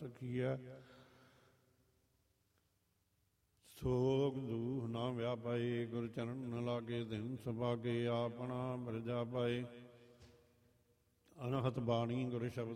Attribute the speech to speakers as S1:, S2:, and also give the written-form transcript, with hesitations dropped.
S1: ਸਕੀਐ। ਸੋਗ ਦੂਹ ਨਾ ਵਿਆਪਾਏ, ਗੁਰ ਚਰਨ ਨ ਲਾਗੇ, ਦਿਨ ਸੁਭਾਗੇ, ਆਪਣਾ ਬਰਜਾ ਪਾਏ। ਅਨਹਤ ਬਾਣੀ ਗੁਰ ਸ਼ਬਦ